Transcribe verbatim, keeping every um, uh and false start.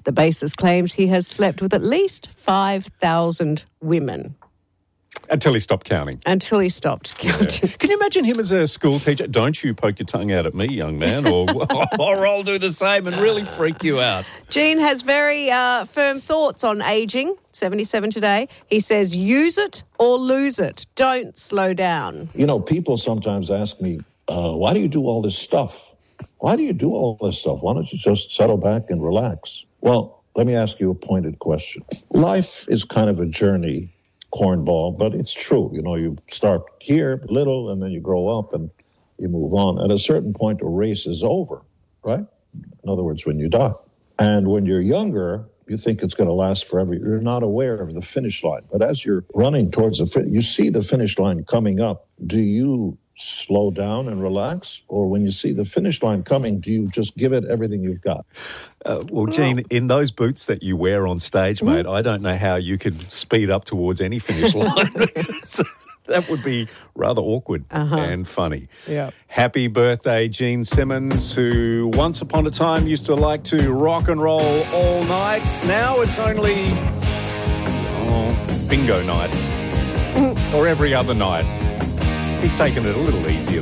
The bassist claims he has slept with at least five thousand women. Until he stopped counting. Until he stopped counting. Yeah. Can you imagine him as a school teacher? Don't you poke your tongue out at me, young man, or, or I'll do the same and really freak you out. Gene has very uh, firm thoughts on ageing, seventy-seven today. He says, use it or lose it. Don't slow down. You know, people sometimes ask me, uh, why do you do all this stuff? Why do you do all this stuff? Why don't you just settle back and relax? Well, let me ask you a pointed question. Life is kind of a journey, cornball, but it's true. You know, you start here little and then you grow up and you move on. At a certain point, the race is over, right? In other words, when you die. And when you're younger, you think it's going to last forever. You're not aware of the finish line. But as you're running towards the fin- you see the finish line coming up. Do you slow down and relax? Or when you see the finish line coming, do you just give it everything you've got? Uh, well, Gene, in those boots that you wear on stage, mate, I don't know how you could speed up towards any finish line. So that would be rather awkward uh-huh. and funny. Yeah. Happy birthday, Gene Simmons, who once upon a time used to like to rock and roll all night. Now it's only oh, bingo night or every other night. He's taken it a little easier